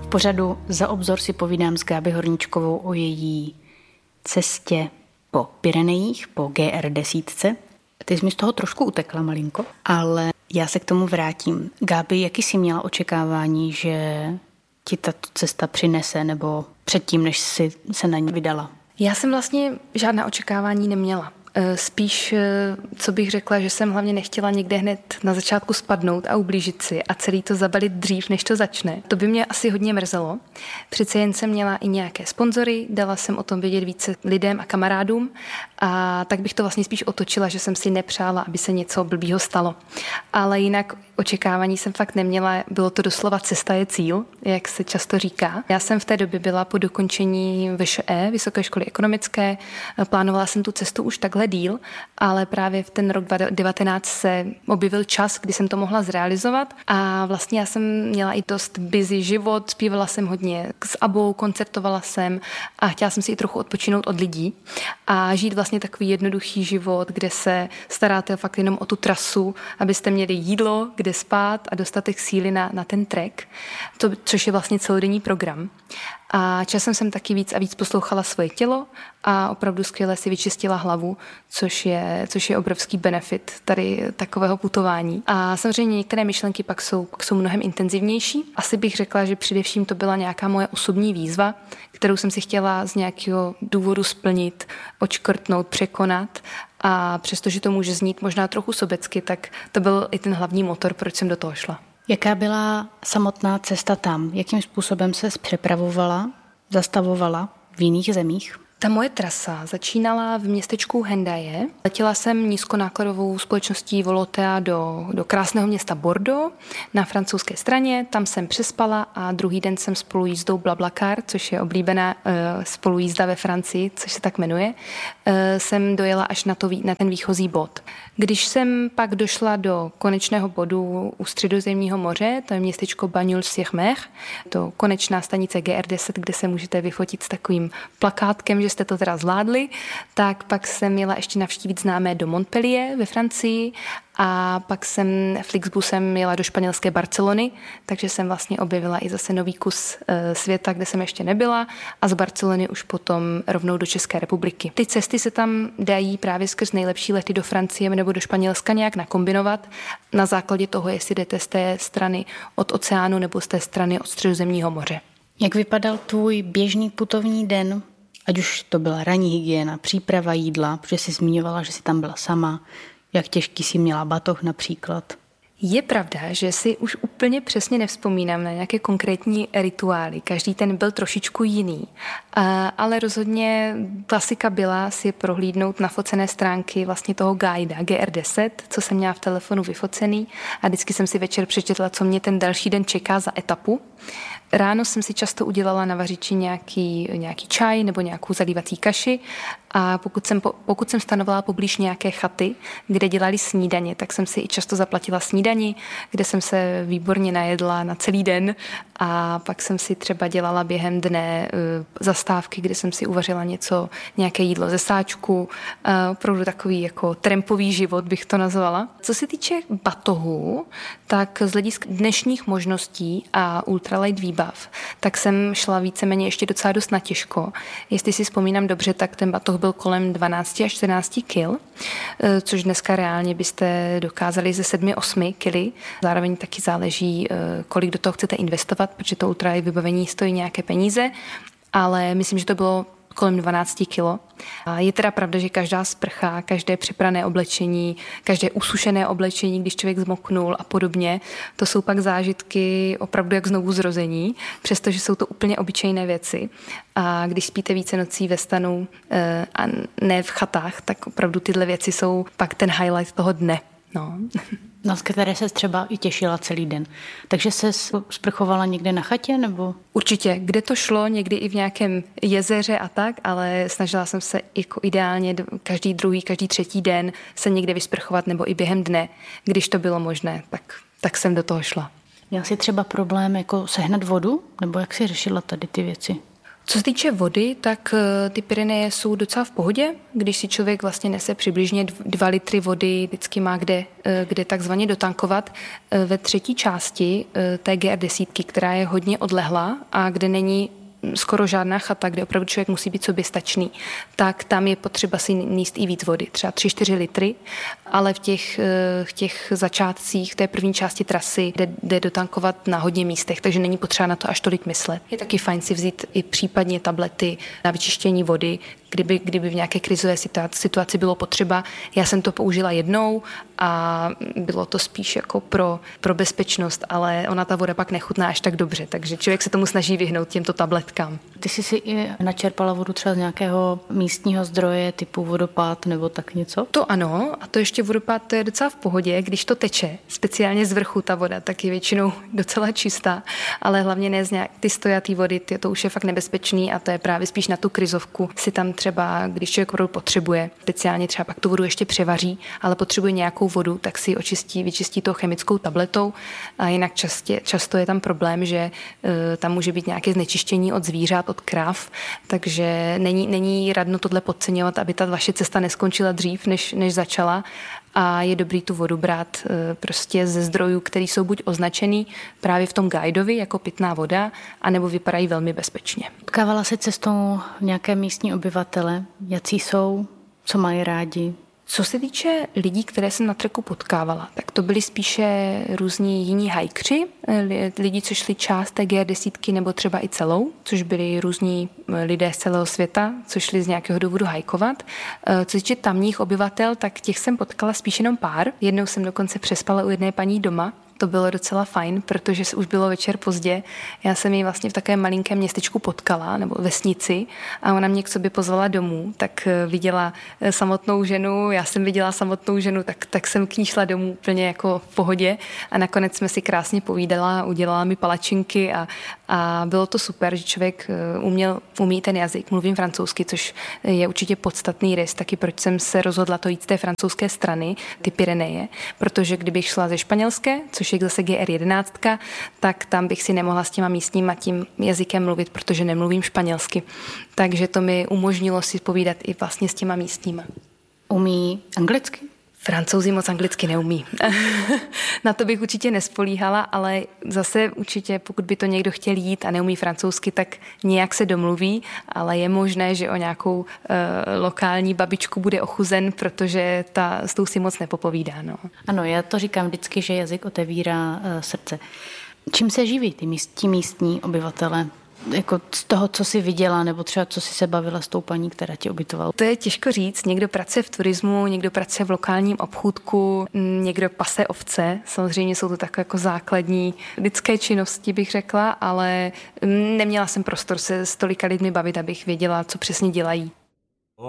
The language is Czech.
V pořadu Za obzor si povídám s Gáby Horníčkovou o její cestě po Pyrenejích, po GR10. Ty jsi mi z toho trošku utekla malinko, ale já se k tomu vrátím. Gáby, jaký jsi měla očekávání, že ti tato cesta přinese, nebo předtím, než jsi se na ní vydala? Já jsem vlastně žádná očekávání neměla. Spíš, co bych řekla, že jsem hlavně nechtěla někde hned na začátku spadnout a ublížit si a celý to zabalit dřív, než to začne. To by mě asi hodně mrzelo. Přece jen jsem měla i nějaké sponzory, dala jsem o tom vědět více lidem a kamarádům a tak bych to vlastně spíš otočila, že jsem si nepřála, aby se něco blbýho stalo. Ale jinak očekávání jsem fakt neměla, bylo to doslova cesta je cíl, jak se často říká. Já jsem v té době byla po dokončení VŠE, Vysoké školy ekonomické, plánovala jsem tu cestu už takhle díl, ale právě v ten rok 2019 se objevil čas, kdy jsem to mohla zrealizovat a vlastně já jsem měla i dost busy život, zpívala jsem hodně s ABBou, koncertovala jsem a chtěla jsem si i trochu odpočinout od lidí a žít vlastně takový jednoduchý život, kde se staráte fakt jenom o tu trasu, abyste měli jídlo, kde spát a dostatek síly na ten trek, což je vlastně celodenní program. A časem jsem taky víc a víc poslouchala svoje tělo a opravdu skvěle si vyčistila hlavu, což je obrovský benefit tady takového putování. A samozřejmě některé myšlenky pak jsou mnohem intenzivnější. Asi bych řekla, že především to byla nějaká moje osobní výzva, kterou jsem si chtěla z nějakého důvodu splnit, odškrtnout, překonat. A přestože to může znít možná trochu sobecky, tak to byl i ten hlavní motor, proč jsem do toho šla. Jaká byla samotná cesta tam? Jakým způsobem se přepravovala, zastavovala v jiných zemích? Ta moje trasa začínala v městečku Hendaye. Letěla jsem nízkonákladovou společností Volotea do krásného města Bordeaux na francouzské straně. Tam jsem přespala a druhý den jsem spolujízdou BlaBlaCar, což je oblíbená spolujízda ve Francii, což se tak jmenuje, jsem dojela až na ten výchozí bod. Když jsem pak došla do konečného bodu u Středozemního moře, to je městečko Bagnols-sur-Mer, to konečná stanice GR10, kde se můžete vyfotit s takovým plakátkem, že jste to teda zvládli, tak pak jsem měla ještě navštívit známé do Montpellier ve Francii a pak jsem Flixbusem jela do španělské Barcelony, takže jsem vlastně objevila i zase nový kus světa, kde jsem ještě nebyla a z Barcelony už potom rovnou do České republiky. Ty cesty se tam dají právě skrz nejlepší lety do Francie nebo do Španělska nějak nakombinovat na základě toho, jestli jdete z té strany od oceánu nebo z té strany od Středozemního moře. Jak vypadal tvůj běžný putovní den? Ať už to byla ranní hygiena, příprava jídla, protože jsi zmiňovala, že jsi tam byla sama. Jak těžký jsi měla batoh například? Je pravda, že si už úplně přesně nevzpomínám na nějaké konkrétní rituály. Každý ten byl trošičku jiný. Ale rozhodně klasika byla si prohlídnout nafocené stránky vlastně toho guida GR10, co jsem měla v telefonu vyfocený a vždycky jsem si večer přečetla, co mě ten další den čeká za etapu. Ráno jsem si často udělala na vařiči nějaký čaj nebo nějakou zalívací kaši a pokud jsem stanovala poblíž nějaké chaty, kde dělali snídaně, tak jsem si i často zaplatila snídani, kde jsem se výborně najedla na celý den a pak jsem si třeba dělala během dne zastávky, kde jsem si uvařila nějaké jídlo ze sáčku, opravdu takový jako trampový život bych to nazvala. Co se týče batohu, tak z hlediska dnešních možností a ultralight výbav, tak jsem šla víceméně ještě docela dost natěžko. Jestli si vzpomínám dobře, tak ten batoh byl kolem 12 až 14 kil, což dneska reálně byste dokázali ze 7-8 kily. Zároveň taky záleží, kolik do toho chcete investovat, protože to ultralight vybavení stojí nějaké peníze, ale myslím, že to bylo kolem 12 kilo. A je teda pravda, že každá sprcha, každé připrané oblečení, každé usušené oblečení, když člověk zmoknul a podobně, to jsou pak zážitky opravdu jak znovu zrození, přestože jsou to úplně obyčejné věci. A když spíte více nocí ve stanu a ne v chatách, tak opravdu tyhle věci jsou pak ten highlight toho dne. Na které se třeba i těšila celý den. Takže se sprchovala někde na chatě, nebo? Určitě, kde to šlo, někdy i v nějakém jezeře a tak, ale snažila jsem se jako ideálně každý druhý, každý třetí den se někde vysprchovat nebo i během dne, když to bylo možné, tak jsem do toho šla. Měla jsi třeba problém jako sehnat vodu, nebo jak jsi řešila tady ty věci? Co se týče vody, tak ty Pyreneje jsou docela v pohodě. Když si člověk vlastně nese přibližně 2 litry vody, vždycky má kde takzvaně dotankovat. Ve třetí části té GR10, která je hodně odlehlá a kde není skoro žádná chata, kde opravdu člověk musí být soběstačný, tak tam je potřeba si níst i víc vody, třeba 3-4 litry, ale v těch začátcích té první části trasy jde dotankovat na hodně místech, takže není potřeba na to až tolik myslet. Je taky fajn si vzít i případně tablety na vyčištění vody, kdyby v nějaké krizové situaci bylo potřeba. Já jsem to použila jednou a bylo to spíš jako pro bezpečnost, ale ona ta voda pak nechutná až tak dobře, takže člověk se tomu snaží vyhnout těmto tabletkám. Ty jsi si i načerpala vodu třeba z nějakého místního zdroje typu vodopád nebo tak něco? To ano, a to ještě vodopád, to je docela v pohodě, když to teče, speciálně z vrchu ta voda, tak je většinou docela čistá, ale hlavně ne z ty stojatý vody, to už je fakt nebezpečný a to je právě spíš na tu krizovku. Si tam třeba, když člověk vodu potřebuje, speciálně třeba pak tu vodu ještě převaří, ale potřebuje nějakou vodu, tak si ji vyčistí tou chemickou tabletou a jinak často je tam problém, že tam může být nějaké znečištění od zvířat, od krav, takže není radno tohle podceňovat, aby ta vaše cesta neskončila dřív, než začala. A je dobrý tu vodu brát prostě ze zdrojů, které jsou buď označený právě v tom guidovi jako pitná voda, anebo vypadají velmi bezpečně. Potkávala se cestou nějaké místní obyvatele? Jací jsou? Co mají rádi? Co se týče lidí, které jsem na treku potkávala, tak to byli spíše různí jiní hajkři, lidi, co šli část té GR10 nebo třeba i celou, což byli různí lidé z celého světa, co šli z nějakého důvodu hajkovat. Co se týče tamních obyvatel, tak těch jsem potkala spíš jenom pár. Jednou jsem dokonce přespala u jedné paní doma. To bylo docela fajn, protože už bylo večer pozdě. Já jsem ji vlastně v takovém malinkém městečku potkala, nebo vesnici, a ona mě k sobě pozvala domů, tak viděla samotnou ženu, já jsem viděla samotnou ženu, tak jsem k ní šla domů úplně jako v pohodě a nakonec jsme si krásně povídala, udělala mi palačinky a bylo to super, že člověk umí ten jazyk, mluvím francouzsky, což je určitě podstatný rys, taky proč jsem se rozhodla to jít z té francouzské strany, ty Pyreneje, protože kdybych šla ze španělské, což je zase GR11, tak tam bych si nemohla s těma místníma tím jazykem mluvit, protože nemluvím španělsky. Takže to mi umožnilo si povídat i vlastně s těma místníma. Umí anglicky? Francouzi moc anglicky neumí. Na to bych určitě nespolíhala, ale zase určitě, pokud by to někdo chtěl jít a neumí francouzsky, tak nějak se domluví, ale je možné, že o nějakou lokální babičku bude ochuzen, protože s tou si moc nepopovídá. No. Ano, já to říkám vždycky, že jazyk otevírá srdce. Čím se živí ti místní obyvatele? Jako z toho, co jsi viděla, nebo třeba co jsi se bavila s tou paní, která tě ubytovala? To je těžko říct. Někdo pracuje v turismu, někdo pracuje v lokálním obchůdku, někdo pase ovce. Samozřejmě jsou to takové jako základní lidské činnosti, bych řekla, ale neměla jsem prostor se s tolika lidmi bavit, abych věděla, co přesně dělají.